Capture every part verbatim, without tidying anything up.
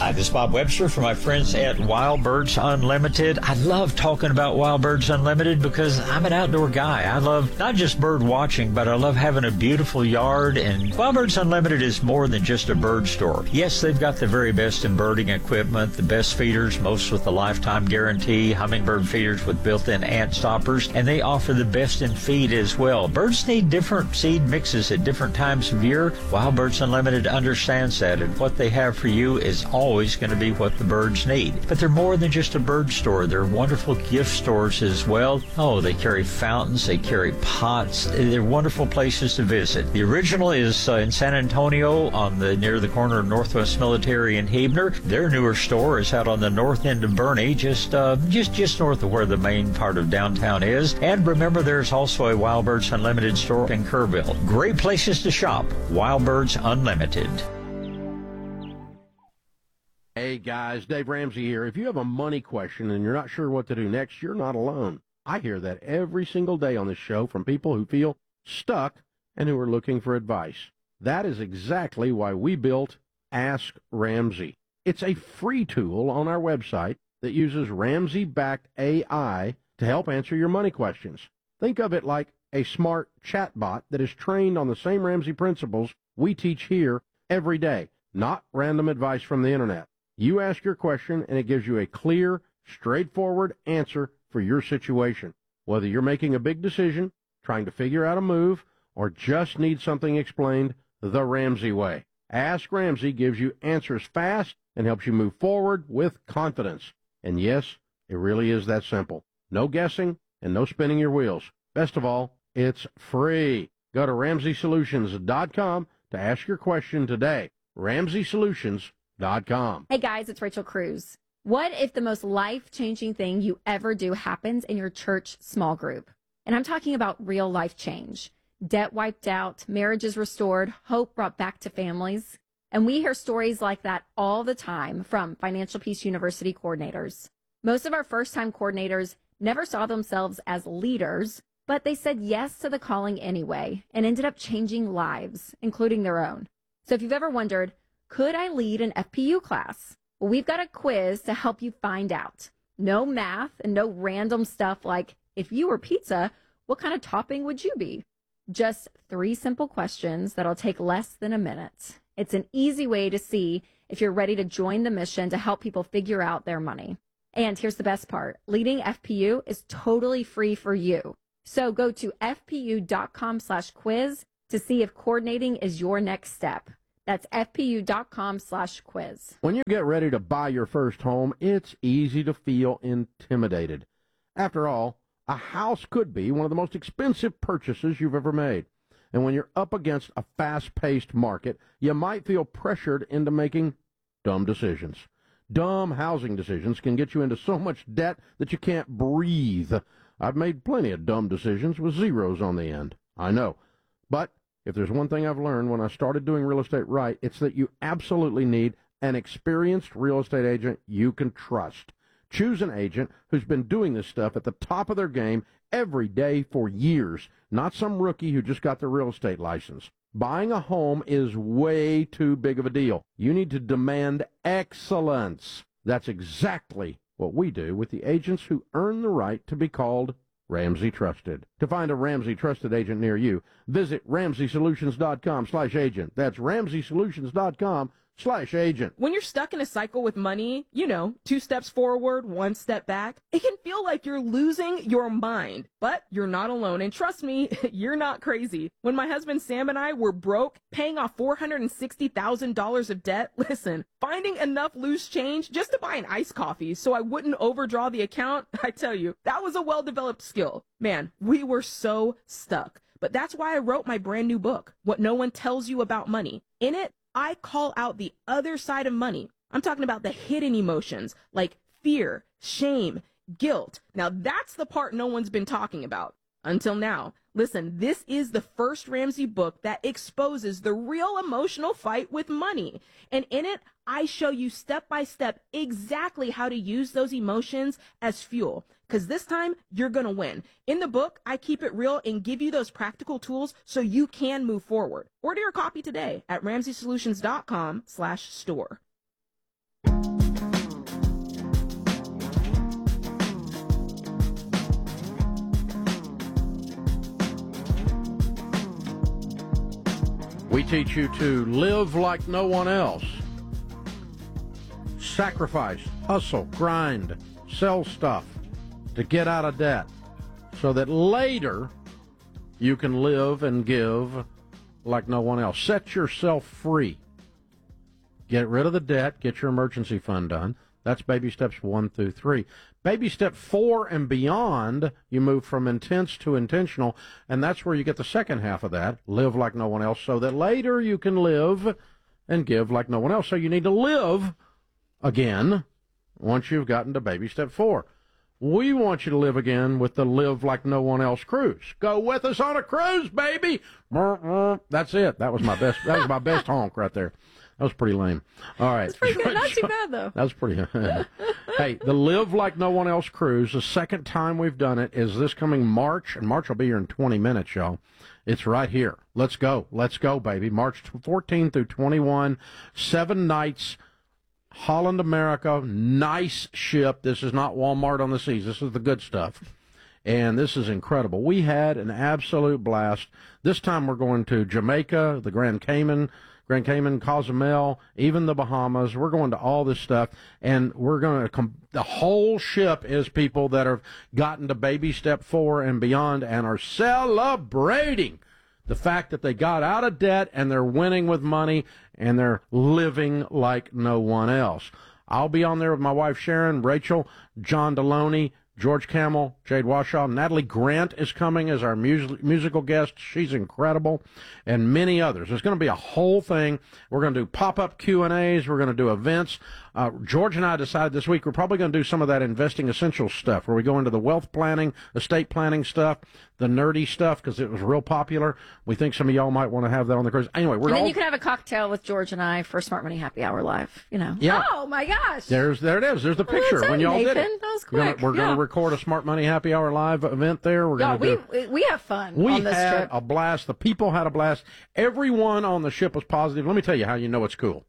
Hi, this is Bob Webster from my friends at Wild Birds Unlimited. I love talking about Wild Birds Unlimited because I'm an outdoor guy. I love not just bird watching, but I love having a beautiful yard. And Wild Birds Unlimited is more than just a bird store. Yes, they've got the very best in birding equipment, the best feeders, most with a lifetime guarantee, hummingbird feeders with built-in ant stoppers, and they offer the best in feed as well. Birds need different seed mixes at different times of year. Wild Birds Unlimited understands that, and what they have for you is always going to be what the birds need. But they're more than just a bird store. They're wonderful gift stores as well. Oh, they carry fountains, they carry pots. They're wonderful places to visit. The original is uh, in San Antonio on the near the corner of Northwest Military and Huebner. Their newer store is out on the north end of Bernie, just uh, just just north of where the main part of downtown is. And remember, there's also a Wild Birds Unlimited store in Kerrville. Great places to shop. Wild Birds Unlimited. Hey guys, Dave Ramsey here. If you have a money question and you're not sure what to do next, you're not alone. I hear that every single day on this show from people who feel stuck and who are looking for advice. That is exactly why we built Ask Ramsey. It's a free tool on our website that uses Ramsey-backed A I to help answer your money questions. Think of it like a smart chatbot that is trained on the same Ramsey principles we teach here every day, not random advice from the internet. You ask your question, and it gives you a clear, straightforward answer for your situation. Whether you're making a big decision, trying to figure out a move, or just need something explained the Ramsey way. Ask Ramsey gives you answers fast and helps you move forward with confidence. And yes, it really is that simple. No guessing and no spinning your wheels. Best of all, it's free. Go to Ramsey Solutions dot com to ask your question today. Ramsey Solutions dot com. Hey guys, it's Rachel Cruz. What if the most life-changing thing you ever do happens in your church small group? And I'm talking about real life change. Debt wiped out, marriages restored, hope brought back to families. And we hear stories like that all the time from Financial Peace University coordinators. Most of our first-time coordinators never saw themselves as leaders, but they said yes to the calling anyway and ended up changing lives, including their own. So if you've ever wondered, could I lead an F P U class? Well, we've got a quiz to help you find out. No math and no random stuff like, if you were pizza, what kind of topping would you be? Just three simple questions that'll take less than a minute. It's an easy way to see if you're ready to join the mission to help people figure out their money. And here's the best part. Leading F P U is totally free for you. So go to F P U dot com slash quiz to see if coordinating is your next step. That's F P U dot com slash quiz. When you get ready to buy your first home, it's easy to feel intimidated. After all, a house could be one of the most expensive purchases you've ever made. And when you're up against a fast-paced market, you might feel pressured into making dumb decisions. Dumb housing decisions can get you into so much debt that you can't breathe. I've made plenty of dumb decisions with zeros on the end. I know. But if there's one thing I've learned when I started doing real estate right, it's that you absolutely need an experienced real estate agent you can trust. Choose an agent who's been doing this stuff at the top of their game every day for years, not some rookie who just got their real estate license. Buying a home is way too big of a deal. You need to demand excellence. That's exactly what we do with the agents who earn the right to be called Ramsey Trusted. To find a Ramsey Trusted agent near you, visit Ramsey Solutions dot com slash agent. That's Ramsey Solutions dot com slash agent. When you're stuck in a cycle with money, you know, two steps forward, one step back, it can feel like you're losing your mind. But you're not alone, and trust me, you're not crazy. When my husband Sam and I were broke, paying off four hundred sixty thousand dollars of debt, listen, finding enough loose change just to buy an iced coffee so I wouldn't overdraw the account, I tell you, that was a well-developed skill. Man, we were so stuck. But that's why I wrote my brand new book, What No One Tells You About Money. In it, I call out the other side of money. I'm talking about the hidden emotions like fear, shame, guilt. Now that's the part no one's been talking about until now. Listen, this is the first Ramsey book that exposes the real emotional fight with money. And in it, I show you step by step exactly how to use those emotions as fuel. Because this time, you're going to win. In the book, I keep it real and give you those practical tools so you can move forward. Order your copy today at Ramsey Solutions dot com slash store. We teach you to live like no one else. Sacrifice, hustle, grind, sell stuff to get out of debt so that later you can live and give like no one else. Set yourself free. Get rid of the debt. Get your emergency fund done. That's baby steps one through three. Baby step four and beyond, you move from intense to intentional, and that's where you get the second half of that, live like no one else, so that later you can live and give like no one else. So you need to live again once you've gotten to baby step four. We want you to live again with the Live Like No One Else cruise. Go with us on a cruise, baby. That's it. That was my best. That was my best honk right there. That was pretty lame. All right. That's pretty good. Not too bad, though. That was pretty. Hey, the Live Like No One Else cruise, the second time we've done it is this coming March, and March will be here in twenty minutes, y'all. It's right here. Let's go. Let's go, baby. March fourteenth through twenty-first, seven nights, Holland, America, nice ship. This is not Walmart on the seas. This is the good stuff. And this is incredible. We had an absolute blast. This time we're going to Jamaica, the Grand Cayman, Grand Cayman, Cozumel, even the Bahamas. We're going to all this stuff, and we're going to come. The whole ship is people that have gotten to baby step four and beyond and are celebrating the fact that they got out of debt and they're winning with money and they're living like no one else. I'll be on there with my wife Sharon, Rachel, John Deloney, George Camel, Jade Washaw. Natalie Grant is coming as our mus- musical guest. She's incredible. And many others. There's going to be a whole thing. We're going to do pop-up Q and A's. We're going to do events. Uh, George and I decided this week we're probably going to do some of that investing essentials stuff where we go into the wealth planning, estate planning stuff, the nerdy stuff, because it was real popular. We think some of y'all might want to have that on the cruise. Anyway, we're And then all... you can have a cocktail with George and I for Smart Money Happy Hour Live, you know. Yeah. Oh, my gosh. There's, there it is. There's the picture Well, when y'all Nathan. did it. That was We're quick. gonna, we're yeah. going to record a Smart Money Happy Hour Live event there. We're Yeah, going to we, do... we have fun We on this had trip. a blast. The people had a blast. Everyone on the ship was positive. Let me tell you how you know it's cool.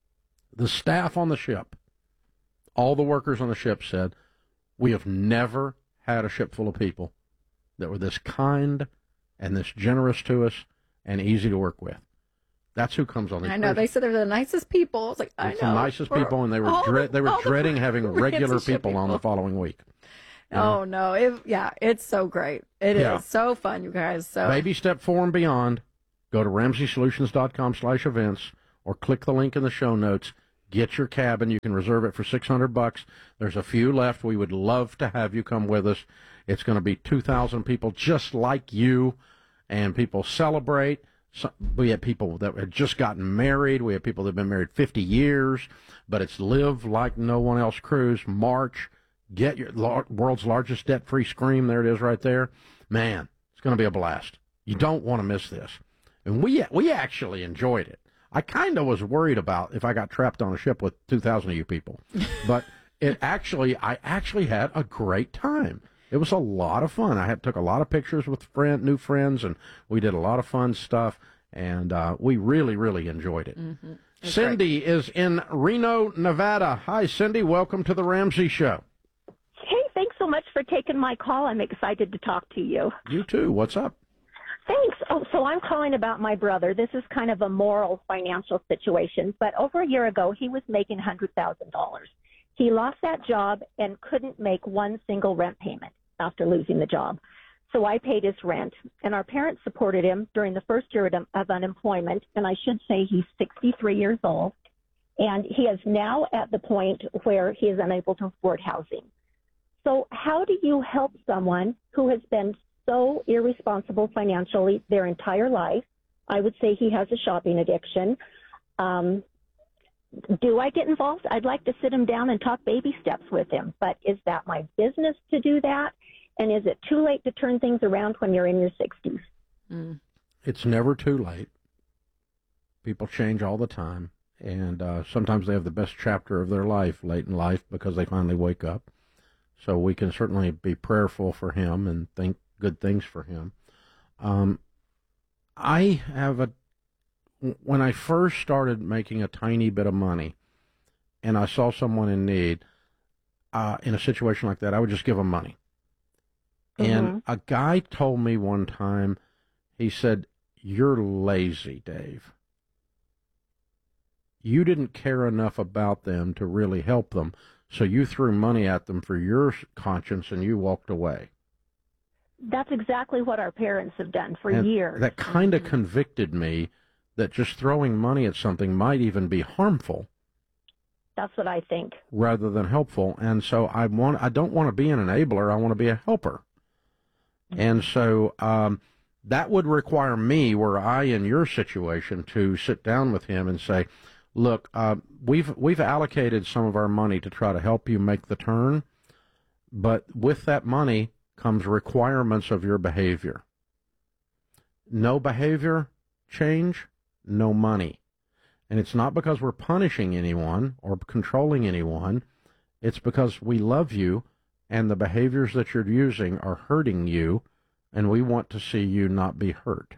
The staff on the ship, all the workers on the ship said, we have never had a ship full of people that were this kind and this generous to us and easy to work with. That's who comes on these I know. cruises. They said they're the nicest people. It's like, I It's know. the nicest For people, and they were all dread, the- they were all the dreading having regular fancy ship people on the following week. You know? Oh, no. It, yeah, it's so great. It Yeah. is so fun, you guys. So Baby step four and beyond, go to ramsey solutions dot com slash events or click the link in the show notes. Get your cabin. You can reserve it for six hundred bucks. There's a few left. We would love to have you come with us. It's going to be two thousand people just like you, and people celebrate. So, we had people that had just gotten married. We have people that have been married fifty years, but it's Live Like No One Else cruise, March. Get your lar- world's largest debt-free scream. There it is right there. Man, it's going to be a blast. You don't want to miss this. And we we actually enjoyed it. I kind of was worried about if I got trapped on a ship with two thousand of you people. But it actually, I actually had a great time. It was a lot of fun. I had took a lot of pictures with friend, new friends, and we did a lot of fun stuff. And uh, we really, really enjoyed it. Mm-hmm. Cindy great. is in Reno, Nevada. Hi, Cindy. Welcome to the Ramsey Show. Hey, thanks so much for taking my call. I'm excited to talk to you. You too. What's up? Thanks. Oh, so I'm calling about my brother. This is kind of a moral financial situation, but over a year ago, he was making one hundred thousand dollars. He lost that job and couldn't make one single rent payment after losing the job. So I paid his rent, and our parents supported him during the first year of unemployment, and I should say he's sixty-three years old, and he is now at the point where he is unable to afford housing. So how do you help someone who has been so irresponsible financially their entire life? I would say he has a shopping addiction. Um, do I get involved? I'd like to sit him down and talk baby steps with him, but is that my business to do that? And is it too late to turn things around when you're in your sixties? Mm. It's never too late. People change all the time, and uh, sometimes they have the best chapter of their life late in life because they finally wake up. So we can certainly be prayerful for him and think good things for him. Um, I have a, when I first started making a tiny bit of money and I saw someone in need, uh, in a situation like that, I would just give them money. Mm-hmm. And a guy told me one time, he said, "You're lazy, Dave." you didn't care enough about them to really help them, so you threw money at them for your conscience and you walked away. That's exactly what our parents have done for And years. that kind of convicted me that just throwing money at something might even be harmful. That's what I think. Rather than helpful. And so I want, I don't want to be an enabler. I want to be a helper. And so um, that would require me, were I in your situation, to sit down with him and say, look, uh, we've we've allocated some of our money to try to help you make the turn, but with that money comes requirements of your behavior. No behavior change, no money. And it's not because we're punishing anyone or controlling anyone. It's because we love you and the behaviors that you're using are hurting you, and we want to see you not be hurt.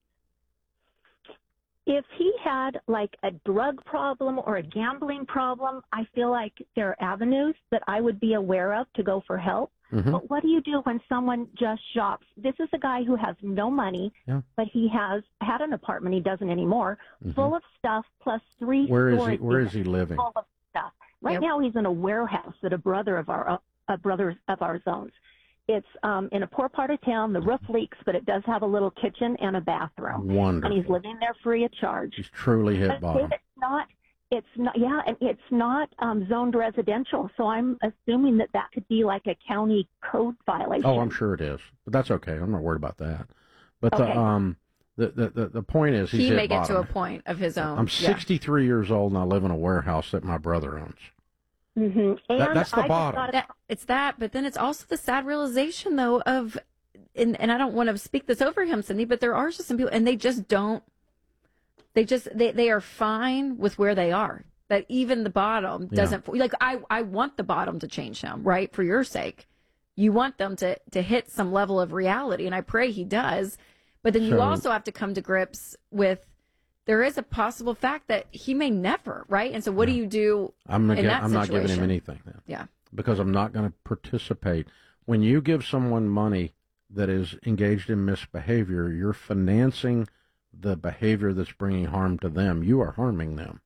If he had like a drug problem or a gambling problem, I feel like there are avenues that I would be aware of to go for help. Mm-hmm. But what do you do when someone just shops? This is a guy who has no money, yeah. but he has had an apartment, he doesn't anymore, mm-hmm. full of stuff, plus three Where is he? Where is he living? Full of stuff. Right yep. now he's in a warehouse that a brother of our a brother of ours owns. It's um, in a poor part of town. The roof leaks, but it does have a little kitchen and a bathroom. Wonderful. And he's living there free of charge. He's truly hit but bottom. It's not. It's not. Yeah, and it's not um, zoned residential. So I'm assuming that that could be like a county code violation. Oh, I'm sure it is, but that's okay. I'm not worried about that. But okay. the um, the, the the the point is, he's he hit may get bottom. to a point of his own. I'm yeah. sixty-three years old and I live in a warehouse that my brother owns. Mm-hmm. And that, that's the I bottom. That, it's that, but then it's also the sad realization, though, of, and, and I don't want to speak this over him, Cindy, but there are just some people, and they just don't, they just, they, they are fine with where they are. That even the bottom doesn't, yeah. like, I, I want the bottom to change him, right, for your sake. You want them to, to hit some level of reality, and I pray he does. But then you so, also have to come to grips with, there is a possible fact that he may never, right? And so what yeah. do you do I'm, in get, that I'm not giving him anything then. Yeah. Because I'm not going to participate. When you give someone money that is engaged in misbehavior, you're financing the behavior that's bringing harm to them. You are harming them.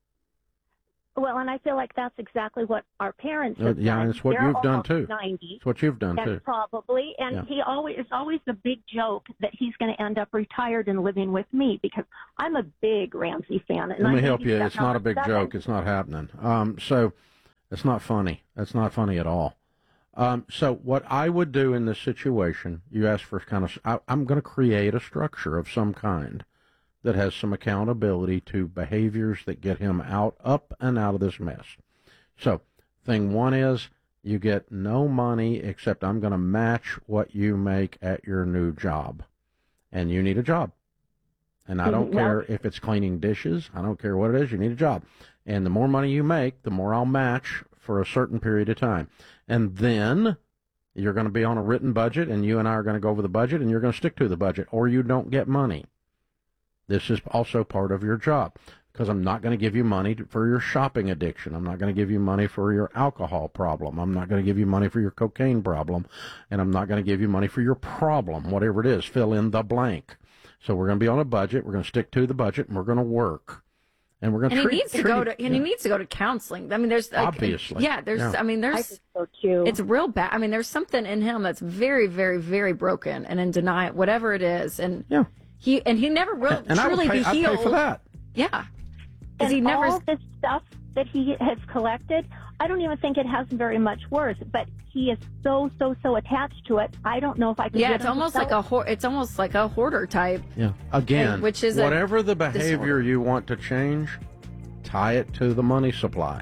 Well, and I feel like that's exactly what our parents have uh, yeah, done. and it's what They're you've done too. ninety, it's what you've done and too. Probably, and yeah. he always it's always the big joke that he's going to end up retired and living with me because I'm a big Ramsey fan. And Let me I help you. It's not a big seven. joke. It's not happening. Um, so it's not funny. It's not funny at all. Um, so what I would do in this situation, you asked for kind of, I, I'm going to create a structure of some kind that has some accountability to behaviors that get him out, up and out of this mess. So thing one is you get no money except I'm going to match what you make at your new job. And you need a job. And I don't well, care if it's cleaning dishes. I don't care what it is. You need a job. And the more money you make, the more I'll match for a certain period of time. And then you're going to be on a written budget, and you and I are going to go over the budget, and you're going to stick to the budget, or you don't get money. This is also part of your job, because I'm not going to give you money to, for your shopping addiction. I'm not going to give you money for your alcohol problem. I'm not going to give you money for your cocaine problem, and I'm not going to give you money for your problem, whatever it is. Fill in the blank. So we're going to be on a budget. We're going to stick to the budget, and we're going to work. And we're going and to treat, he needs to treat, go to yeah. and he needs to go to counseling. I mean, there's like, obviously, yeah, there's. Yeah. I mean, there's. I think so too. It's real bad. I mean, there's something in him that's very, very, very broken and in denial, whatever it is, and yeah. he and he never will and truly I would pay, be I'd healed. pay for that. Yeah, and he never. all this stuff that he has collected, I don't even think it has very much worth. But he is so, so, so attached to it. I don't know if I can. Yeah, get it's him almost to like sell a hor- it's almost like a hoarder type. Yeah. Again, and, which is whatever the behavior disorder. you want to change, tie it to the money supply.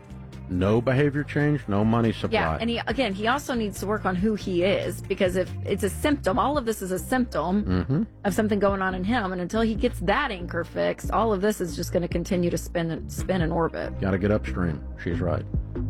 No behavior change, no money supply. Yeah, and he again, he also needs to work on who he is, because if it's a symptom, all of this is a symptom mm-hmm. of something going on in him, and until he gets that anchor fixed, all of this is just going to continue to spin and spin in orbit. Got to get upstream. She's right.